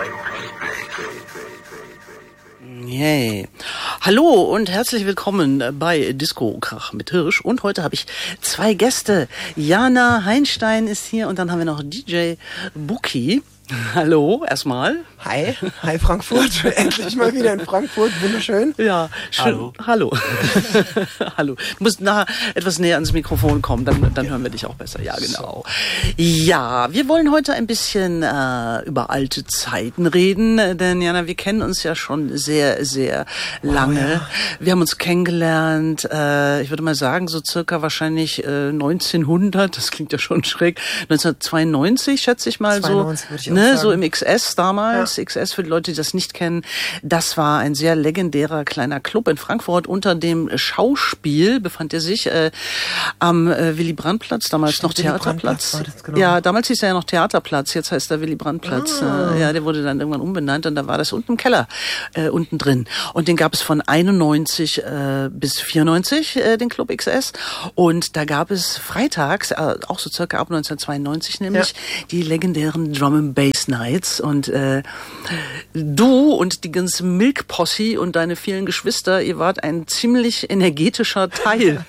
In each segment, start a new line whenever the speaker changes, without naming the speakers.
Yay. Hallo und herzlich willkommen bei Disco Krach mit Hirsch. Und heute habe ich zwei Gäste. Jana Heinstein ist hier und dann haben wir noch DJ Buki. Hallo, erstmal.
Hi Frankfurt. Endlich mal wieder in Frankfurt. Wunderschön.
Ja, schön. Hallo. Hallo. Du musst nachher etwas näher ans Mikrofon kommen, dann hören wir dich auch besser. Ja, genau. Ja, wir wollen heute ein bisschen über alte Zeiten reden, denn Jana, wir kennen uns ja schon sehr, sehr lange. Oh, ja. Wir haben uns kennengelernt, ich würde mal sagen, so circa wahrscheinlich 1900, das klingt ja schon schräg, 1992 schätze ich mal 92, so. Ne, so im XS damals. Ja. XS für die Leute, die das nicht kennen. Das war ein sehr legendärer kleiner Club in Frankfurt. Unter dem Schauspiel befand er sich am Willy-Brandt-Platz, damals noch Theaterplatz. Genau. Ja, damals hieß er ja noch Theaterplatz, jetzt heißt er Willy-Brandt-Platz. Ja, der wurde dann irgendwann umbenannt und da war das unten im Keller, unten drin. Und den gab es von 91 bis 94, den Club XS. Und da gab es freitags, auch so circa ab 1992 nämlich, die legendären Drum and Bass Nights und du und die ganze Milk Posse und deine vielen Geschwister, ihr wart ein ziemlich energetischer Teil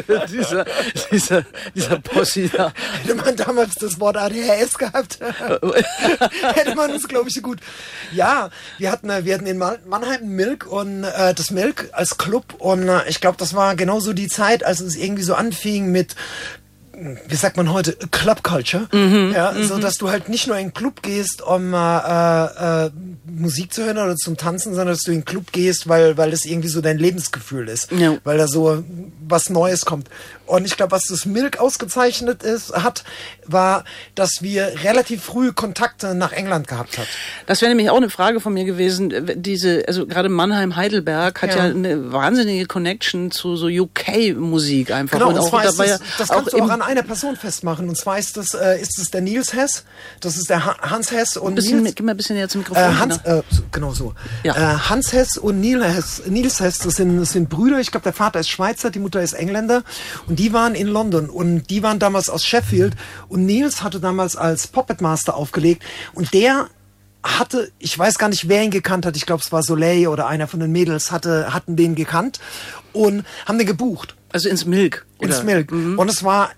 dieser Posse da.
Hätte man damals das Wort ADHS gehabt, hätte man uns, glaube ich, so gut. Ja, wir hatten in Mannheim Milk und das Milk als Club und ich glaube, das war genauso die Zeit, als es irgendwie so anfing mit, wie sagt man heute, Club Culture, so dass du halt nicht nur in den Club gehst, um Musik zu hören oder zum Tanzen, sondern dass du in den Club gehst, weil das irgendwie so dein Lebensgefühl ist, weil da so was Neues kommt. Und ich glaube, was das Milk ausgezeichnet hat, war, dass wir relativ früh Kontakte nach England gehabt hat.
Das wäre nämlich auch eine Frage von mir gewesen. Also gerade Mannheim, Heidelberg hat ja eine wahnsinnige Connection zu so UK-Musik einfach.
Genau,
und
auch,
das
kannst du auch an einer Person festmachen. Und zwar ist das der Nils Hess. Das ist der Hans Hess und Nils.
Gib mal ein bisschen näher zum Mikrofon.
Genau so.
Ja.
Hans Hess und Nils Hess, das sind Brüder. Ich glaube, der Vater ist Schweizer, die Mutter ist Engländer. Und die waren in London und die waren damals aus Sheffield und Nils hatte damals als Puppet Master aufgelegt und der hatte, ich weiß gar nicht, wer ihn gekannt hat, ich glaube, es war Soleil oder einer von den Mädels hatten den gekannt und haben den gebucht.
Also ins Milk.
Ins Milk. Und es war,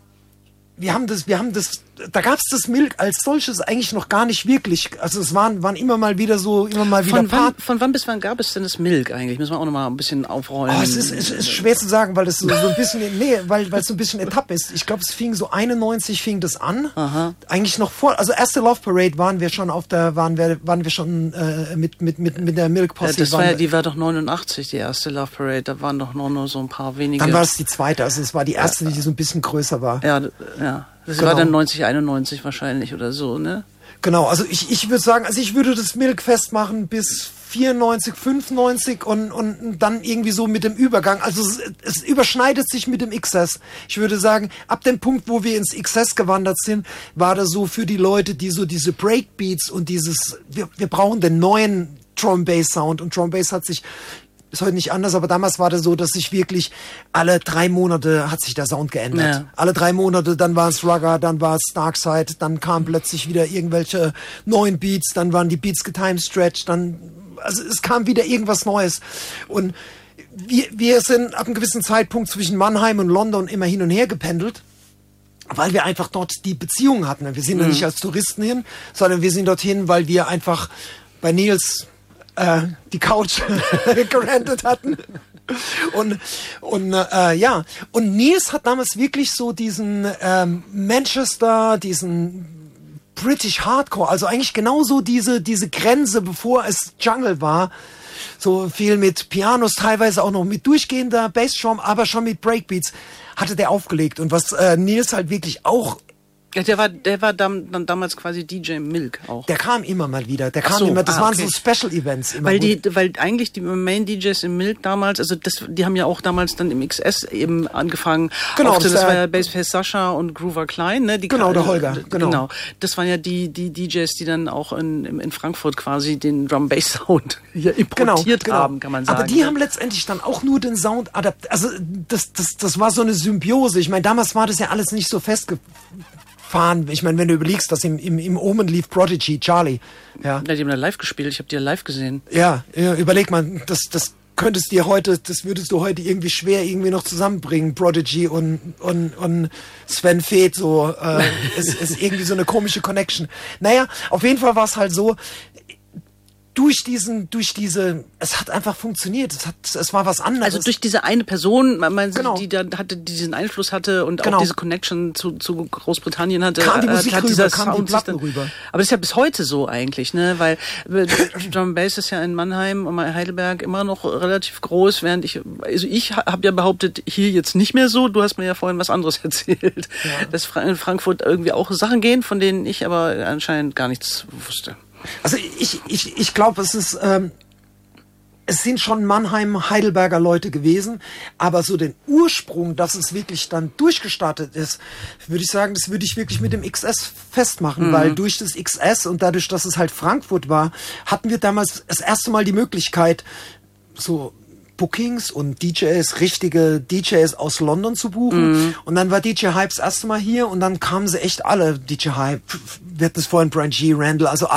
da gab es das Milk als solches eigentlich noch gar nicht wirklich. Also es waren immer mal wieder
Von wann bis wann gab es denn das Milk eigentlich? Müssen wir auch noch mal ein bisschen aufrollen.
Es ist schwer zu sagen, weil das so ein bisschen, weil es so ein bisschen Etappe ist. Ich glaube, es fing so 91 fing das an. Aha. Eigentlich noch vor, also erste Love Parade waren wir schon mit der Milk Posse.
Die war doch 89, die erste Love Parade. Da waren doch nur so ein paar wenige.
Dann war es die zweite, also es war die erste, die so ein bisschen größer war.
Ja. Das war dann 90, 91 wahrscheinlich oder so, ne?
Genau, also ich würde sagen, ich würde das Milk festmachen bis 94, 95 und dann irgendwie so mit dem Übergang. Also es überschneidet sich mit dem XS. Ich würde sagen, ab dem Punkt, wo wir ins XS gewandert sind, war das so für die Leute, die so diese Breakbeats und wir brauchen den neuen Drum Bass Sound und Drum Bass ist heute nicht anders, aber damals war das so, dass sich wirklich alle 3 Monate hat sich der Sound geändert. Ja. Alle 3 Monate, dann war es Rugger, dann war es Darkside, dann kamen plötzlich wieder irgendwelche neuen Beats, dann waren die Beats getimestretched, also es kam wieder irgendwas Neues. Und wir sind ab einem gewissen Zeitpunkt zwischen Mannheim und London immer hin und her gependelt, weil wir einfach dort die Beziehung hatten. Wir sind ja nicht als Touristen hin, sondern wir sind dorthin, weil wir einfach bei Nils die Couch gerentet hatten. Und Nils hat damals wirklich so diesen Manchester, diesen British Hardcore, also eigentlich genauso diese Grenze, bevor es Jungle war, so viel mit Pianos, teilweise auch noch mit durchgehender Bassdrum, aber schon mit Breakbeats, hatte der aufgelegt. Und was Nils halt wirklich auch...
Ja, der war dann damals quasi DJ Milk auch.
Der kam immer mal wieder. Das waren so Special Events immer.
Weil eigentlich die Main DJs im Milk damals, also die haben ja auch damals dann im XS eben angefangen.
Genau.
Das war ja Bassface Sascha und Groover Klein, ne?
Der Holger.
Genau. Das waren ja die DJs, die dann auch in Frankfurt quasi den Drum-Bass-Sound hier importiert haben, kann man sagen.
Aber die haben letztendlich dann auch nur den Sound adaptiert. Also das war so eine Symbiose. Ich meine, damals war das ja alles nicht so fahren. Ich meine, wenn du überlegst, dass im Omen lief Prodigy, Charlie. Ja,
Die haben da live gespielt, ich habe die ja live gesehen.
ja, überleg mal, das würdest du heute irgendwie schwer irgendwie noch zusammenbringen, Prodigy und Sven Väth, so, ist irgendwie so eine komische Connection. Naja, auf jeden Fall war es halt so, es hat einfach funktioniert, es war was anderes.
Also durch diese eine Person,
Genau.
die da diesen Einfluss hatte und
Genau.
auch diese Connection zu Großbritannien hatte,
Kam die Musik
hat
rüber,
dieser
kam die
Sound sich
Platten rüber.
Aber das ist ja bis heute so eigentlich, ne? Weil Drum Bass ist ja in Mannheim und Heidelberg immer noch relativ groß, während ich habe ja behauptet, hier jetzt nicht mehr so. Du hast mir ja vorhin was anderes erzählt, dass in Frankfurt irgendwie auch Sachen gehen, von denen ich aber anscheinend gar nichts wusste.
Also ich glaube, es sind schon Mannheim, Heidelberger Leute gewesen, aber so den Ursprung, dass es wirklich dann durchgestartet ist, würde ich sagen, das würde ich wirklich mit dem XS festmachen, weil durch das XS und dadurch, dass es halt Frankfurt war, hatten wir damals das erste Mal die Möglichkeit, so Bookings und richtige DJs aus London zu buchen. Und dann war DJ Hype das erste Mal hier und dann kamen sie echt alle. DJ Hype, wir hatten es vorhin, Brian G, Randall, also